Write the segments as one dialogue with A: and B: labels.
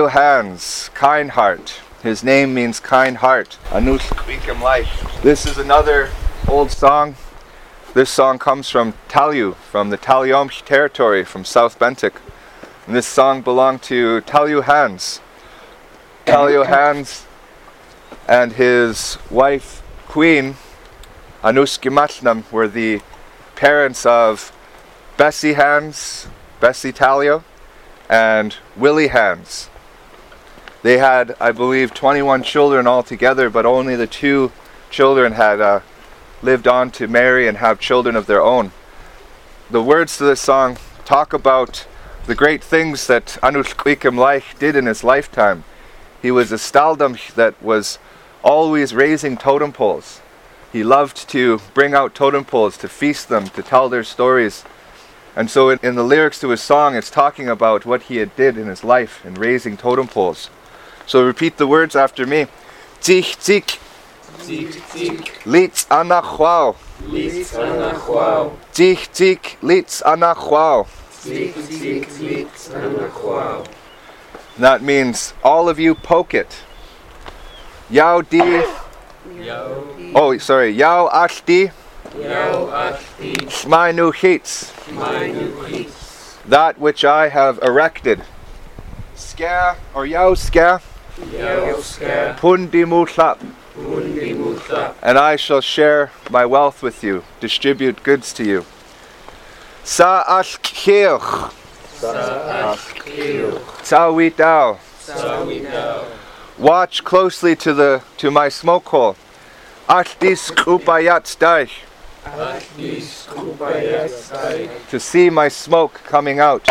A: Hands, kind heart. His name means kind heart. Anus Quikum Life. This is another old song. This song comes from Talyu, from the Talyomsh territory, from South Bentic. And this song belonged to Talyu Hands. Talyu Hands and his wife, Queen, Anuskimatnam, were the parents of Bessie Hands, Bessie Talyu, and Willie Hands. They had, I believe, 21 children altogether, but only the 2 children had lived on to marry and have children of their own. The words to this song talk about the great things that Anus Quikum Laich did in his lifetime. He was a staldam that was always raising totem poles. He loved to bring out totem poles, to feast them, to tell their stories. And so in the lyrics to his song, it's talking about what he had did in his life in raising totem poles. So repeat the words after me. Tzich tzich.
B: Tzich tzich.
A: Litz anachwao.
B: Litz anachwao.
A: Tzich tzich. Litz anachwao.
B: Tzich tzich. Litz anachwao.
A: That means all of you poke it. Yao di. Oh, sorry. Yao ashti.
B: Yao ashti.
A: Shmainu hitz.
B: Shmainu hitz.
A: That which I have erected. Ska or yao ska.
B: Yao ska.
A: Pundi mutlap.
B: Pundi mutlap.
A: And I shall share my wealth with you, distribute goods to you. Sa ashkirch.
B: Sa ashkirch.
A: Tsawitao.
B: Tsawitao.
A: Watch closely to my smoke hole. Ashtis kupayat staich.
B: Ashtis kupayat staich.
A: To see my smoke coming out.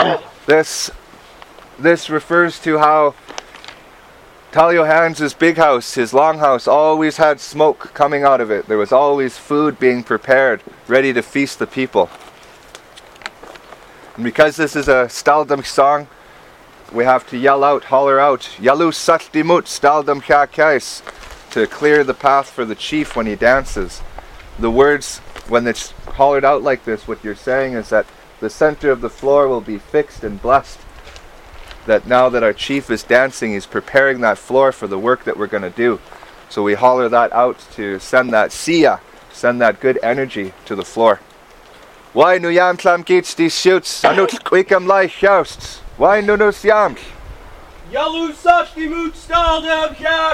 A: This refers to how Talyu Hands' big house, his longhouse, always had smoke coming out of it. There was always food being prepared, ready to feast the people. And because this is a staldam song, we have to yell out, holler out, Yalu Sachtimut Staldam Chakais, to clear the path for the chief when he dances. The words, when it's hollered out like this, what you're saying is that the center of the floor will be fixed and blessed. That now that our chief is dancing, he's preparing that floor for the work that we're going to do. So we holler that out to send that siya, send that good energy to the floor. Why nu yam tlam geets die shoots, anut quickam leicht joust. Why nu nus yam?
C: Yalu Sachtimut Staldam